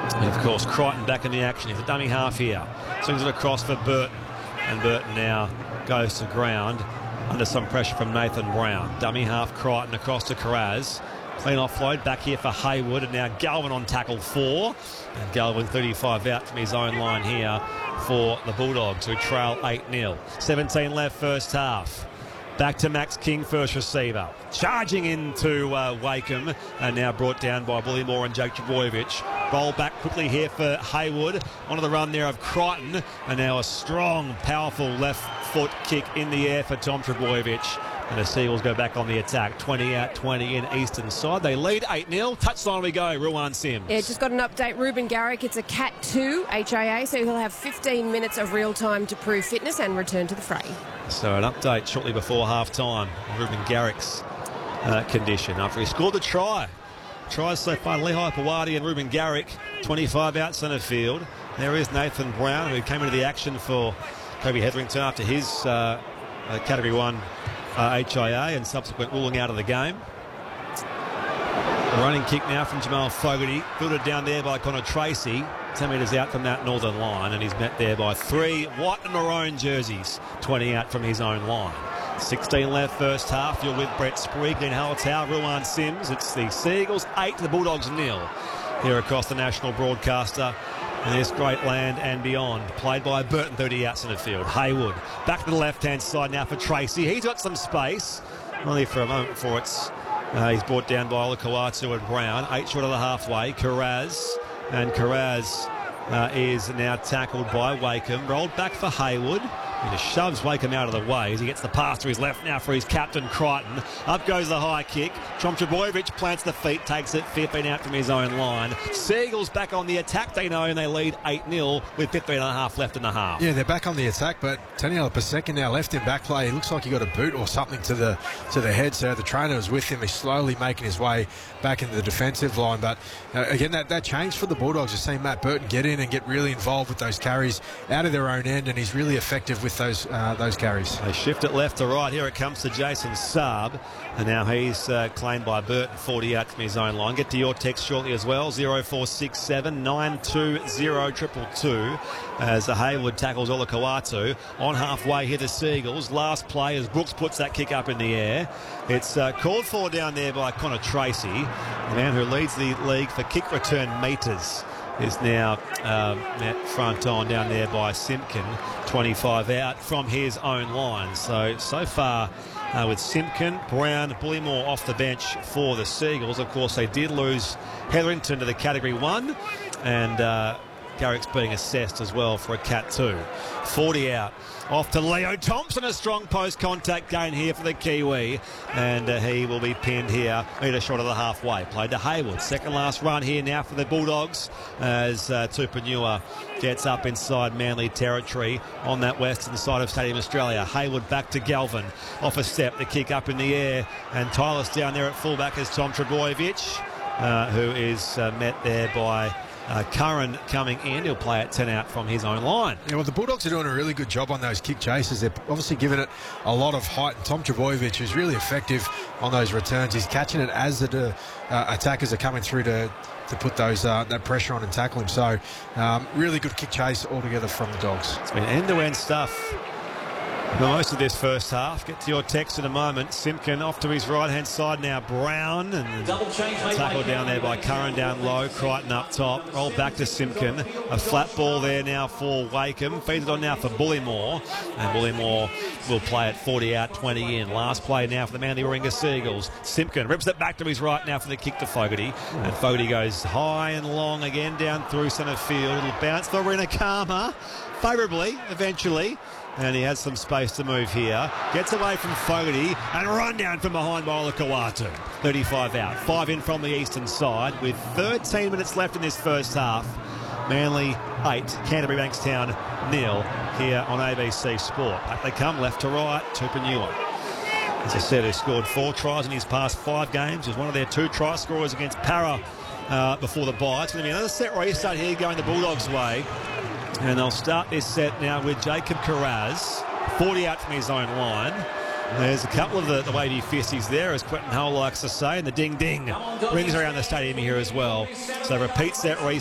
And of course, Crichton back in the action. He's a dummy half here. Swings it across for Burton. And Burton now goes to ground under some pressure from Nathan Brown. Dummy half Crichton across to Carraz. Clean offload back here for Hayward. And now Galvin on tackle 4. And Galvin 35 out from his own line here for the Bulldogs, who trail 8-0. 17 left first half. Back to Max King, first receiver. Charging into Wakeham, and now brought down by Bullymore and Jake Trbojevic. Roll back quickly here for Hayward. Onto the run there of Crichton, and now a strong, powerful left foot kick in the air for Tom Trbojevic. And the Seagulls go back on the attack. 20 out, 20 in eastern side. They lead 8-0. Touchline we go. Ruan Sims. Yeah, just got an update. Ruben Garrick, it's a Cat 2 HIA, so he'll have 15 minutes of real time to prove fitness and return to the fray. So an update shortly before half-time on Ruben Garrick's condition after he scored the try. Tries so far, Lehigh Pawadi and Ruben Garrick, 25 out centre field. There is Nathan Brown, who came into the action for Kobe Hetherington after his Category 1 HIA and subsequent ruling out of the game. A running kick now from Jamal Fogarty, fielded down there by Connor Tracy, 10 metres out from that northern line, and he's met there by 3 white and maroon jerseys, 20 out from his own line. 16 left first half. You're with Brett Sprague, Glenn Hallertau, Ruan Sims. It's the Seagulls 8, the Bulldogs 0 here across the national broadcaster in this great land and beyond. Played by Burton, 30 out centre field. Hayward back to the left-hand side now for Tracy. He's got some space, only for a moment before he's brought down by Olakau'atu and Brown. 8 short of the halfway. Carraz, and Carraz is now tackled by Wakeham. Rolled back for Hayward. He just shoves Wakeham out of the way as he gets the pass to his left now for his captain, Crichton. Up goes the high kick. Tom Trbojevic plants the feet, takes it 15 out from his own line. Seagulls back on the attack, they know, and they lead 8-0 with 15 and a half left in the half. Yeah, they're back on the attack, but Taniela Paseka now left in back play. It looks like he got a boot or something to the head, so the trainer was with him. He's slowly making his way back into the defensive line, but again, that changed for the Bulldogs. You've seen Matt Burton get in and get really involved with those carries out of their own end, and he's really effective with those carries. They shift it left to right. Here it comes to Jason Saab, and now he's claimed by Burton, 40 out from his own line. Get to your text shortly as well, 0467 920 222, as Hayward tackles Olakau'atu. On halfway here the Seagulls. Last play as Brooks puts that kick up in the air. It's called for down there by Connor Tracy, the man who leads the league for kick return metres. Is now met front on down there by Simpkin, 25 out from his own line. So far with Simpkin, Brown, Bullymore off the bench for the Seagulls. Of course, they did lose Hetherington to the Category 1, and Garrick's being assessed as well for a Cat 2. 40 out. Off to Leo Thompson, a strong post-contact gain here for the Kiwi, and he will be pinned here, metre short of the halfway. Played to Hayward. Second last run here now for the Bulldogs as Tupanua gets up inside Manly territory on that western side of Stadium Australia. Hayward back to Galvin. Off a step, the kick up in the air, and Tyler's down there at fullback is Tom Trbojevic, who is met there by Curran coming in. He'll play at 10 out from his own line. Yeah, well, the Bulldogs are doing a really good job on those kick chases. They're obviously giving it a lot of height. And Tom Trbojevic, who's really effective on those returns, he's catching it as the attackers are coming through to put those that pressure on and tackle him. So really good kick chase altogether from the Dogs. It's been end-to-end stuff for most of this first half. Get to your text in a moment. Simpkin off to his right-hand side now. Brown, and tackle down there by Curran down low. Crichton up top. Roll back to Simpkin. A flat ball there now for Wakeham. Feeds it on now for Bullymore. And Bullymore will play at 40 out, 20 in. Last play now for the Manly Warringah Seagulls. Simpkin rips it back to his right now for the kick to Fogarty. And Fogarty goes high and long again down through centre field. It'll bounce for Rinakama favourably eventually. And he has some space to move here. Gets away from Fogarty and run down from behind by Olakau'atu. 35 out. 5 in from the eastern side with 13 minutes left in this first half. Manly 8, Canterbury Bankstown 0 here on ABC Sport. Back they come left to right. Tupanua, as I said, has scored 4 tries in his past 5 games. He was one of their 2 try scorers against Para before the bye. It's going to be another set restart here going the Bulldogs' way. And they'll start this set now with Jacob Carraz, 40 out from his own line. There's a couple of the wavy fisties there, as Quentin Hull likes to say, and the ding-ding rings around the stadium here as well. So repeat set